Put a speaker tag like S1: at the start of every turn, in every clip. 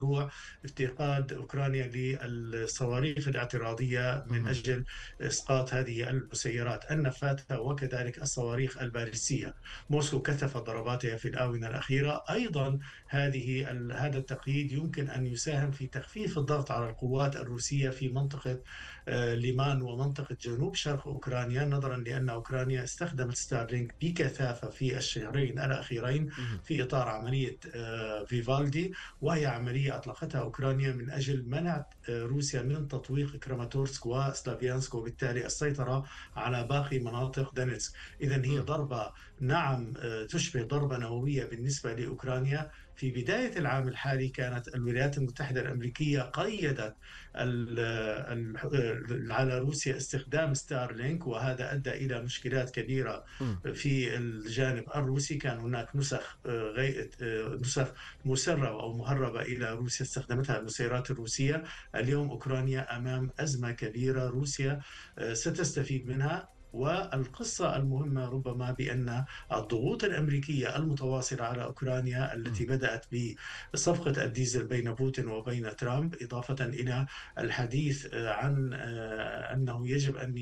S1: مشروع افتقاد أوكرانيا للصواريخ الاعتراضية من أجل إسقاط هذه المسيرات النفاثة وكذلك الصواريخ الباليستية. موسكو كثفت ضرباتها في الآونة الأخيرة. أيضا هذا التقييد يمكن أن يساهم في تخفيف الضغط على القوات الروسية في منطقة ليمان ومنطقة جنوب شرق أوكرانيا، نظرا لأن أوكرانيا استخدمت ستارلينك بكثافة في الشهرين الأخيرين في إطار عملية فيفالدي، وهي عملية أطلقتها أوكرانيا من أجل منع روسيا من تطويق كراماتورسك وسلافيانسك، وبالتالي السيطرة على باقي مناطق دونيتسك. إذن هي ضربة، نعم، تشبه ضربة نووية بالنسبة لأوكرانيا. في بداية العام الحالي كانت الولايات المتحدة الأمريكية قيدت على روسيا استخدام ستارلينك، وهذا أدى إلى مشكلات كبيرة في الجانب الروسي. كان هناك نسخ مسربة أو مهربة إلى روسيا استخدمتها المسيرات الروسية. اليوم أوكرانيا أمام أزمة كبيرة، روسيا ستستفيد منها. والقصة المهمة ربما بأن الضغوط الأمريكية المتواصلة على أوكرانيا التي بدأت بصفقة الديزل بين بوتين وبين ترامب، إضافة إلى الحديث عن أنه يجب أن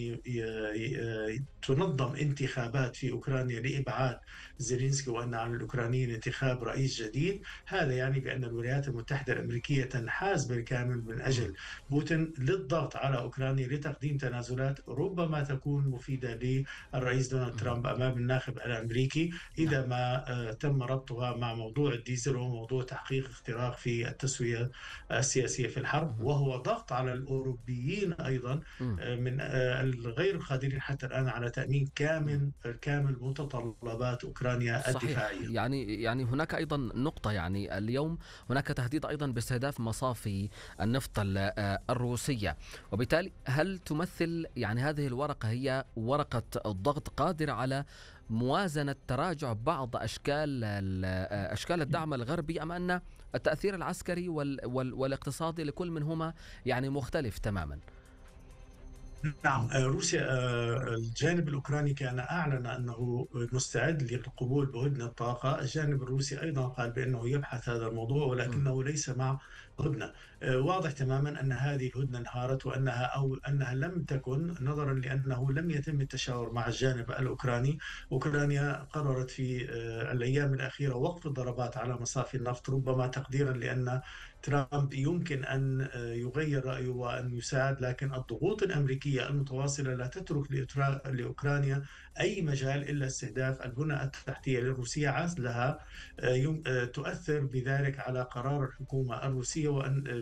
S1: تنظم انتخابات في أوكرانيا لإبعاد زيلينسكي، وأن على الأوكرانيين انتخاب رئيس جديد. هذا يعني بأن الولايات المتحدة الأمريكية تنحاز بالكامل من أجل بوتين للضغط على أوكرانيا لتقديم تنازلات ربما تكون مفيدة للرئيس دونالد ترامب أمام الناخب الأمريكي، إذا ما تم ربطها مع موضوع الديزل وموضوع تحقيق اختراق في التسوية السياسية في الحرب، وهو ضغط على الأوروبيين أيضا من الغير القادرين حتى الآن على تأمين كامل متطلبات أوكرانيا
S2: صحيح.
S1: الدفاعية.
S2: يعني هناك أيضا نقطة، يعني اليوم هناك تهديد أيضا باستهداف مصافي النفط الروسية، وبالتالي هل تمثل يعني هذه الورقة هي ورقة الضغط قادرة على موازنة تراجع بعض أشكال الدعم الغربي، أم أن التأثير العسكري والاقتصادي لكل منهما يعني مختلف تماما؟
S1: نعم، روسيا، الجانب الأوكراني كان أعلن أنه مستعد للقبول بهدنة الطاقة. الجانب الروسي أيضا قال بأنه يبحث هذا الموضوع ولكنه ليس مع هدنة. واضح تماما أن هذه الهدنة انهارت، أنها لم تكن، نظرا لأنه لم يتم التشاور مع الجانب الأوكراني. أوكرانيا قررت في الأيام الأخيرة وقف الضربات على مصافي النفط، ربما تقديرا لأن ترامب يمكن أن يغير رأيه وأن يساعد، لكن الضغوط الأمريكية المتواصلة لا تترك لأوكرانيا أي مجال إلا استهداف البنى التحتية للروسية. عزلها تؤثر بذلك على قرار الحكومة الروسية وأن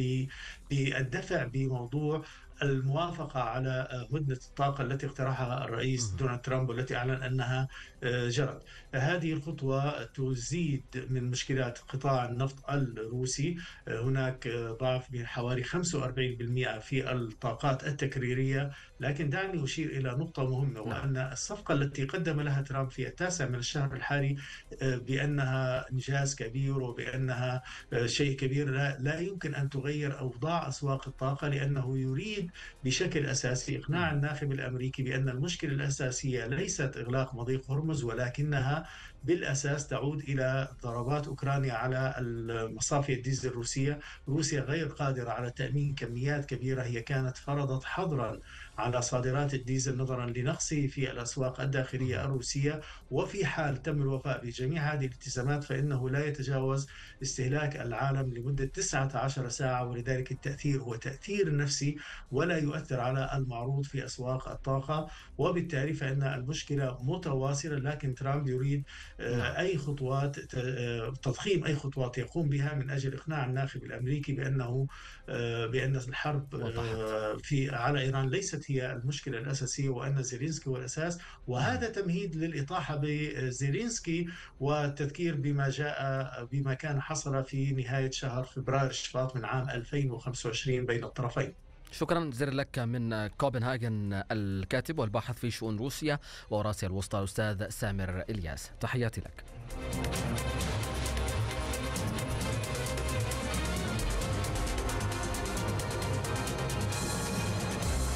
S1: بالدفع بموضوع الموافقة على هدنة الطاقة التي اقترحها الرئيس دونالد ترامب والتي أعلن أنها جرت. هذه الخطوة تزيد من مشكلات قطاع النفط الروسي. هناك ضعف من حوالي 45% في الطاقات التكريرية. لكن دعني أشير إلى نقطة مهمة، وأن الصفقة التي قدم لها ترامب في 9 من الشهر الحالي بأنها إنجاز كبير وبأنها شيء كبير، لا يمكن أن تغير أوضاع أسواق الطاقة، لأنه يريد بشكل أساسي إقناع الناخب الأمريكي بأن المشكلة الأساسية ليست إغلاق مضيق هرمز، ولكنها بالأساس تعود إلى ضربات أوكرانيا على المصافي الديزل الروسية. روسيا غير قادرة على تأمين كميات كبيرة. هي كانت فرضت حظرا على صادرات الديزل نظرا لنقصه في الأسواق الداخلية الروسية، وفي حال تم الوفاء بجميع هذه الالتزامات فإنه لا يتجاوز استهلاك العالم لمدة 19 ساعة، ولذلك التأثير هو تأثير نفسي ولا يؤثر على المعروض في أسواق الطاقة. وبالتالي فإن المشكلة متواصلة، لكن ترامب يريد أي خطوات، تضخيم أي خطوات يقوم بها من أجل إقناع الناخب الأمريكي بأن الحرب على إيران ليست هي المشكلة الأساسية، وأن زيلينسكي هو الأساس. وهذا تمهيد للإطاحة بزيلينسكي والتذكير بما كان حصل في نهاية شهر فبراير شباط من عام 2025 بين الطرفين.
S2: شكرا جزيلا لك من كوبنهاجن الكاتب والباحث في شؤون روسيا وأوراسيا الوسطى الأستاذ سامر إلياس. تحياتي لك.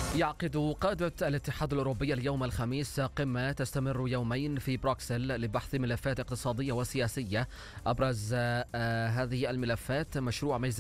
S2: يعقد قادة الاتحاد الأوروبي اليوم الخميس قمة تستمر يومين في بروكسل لبحث ملفات اقتصادية وسياسية. أبرز هذه الملفات مشروع ميزانية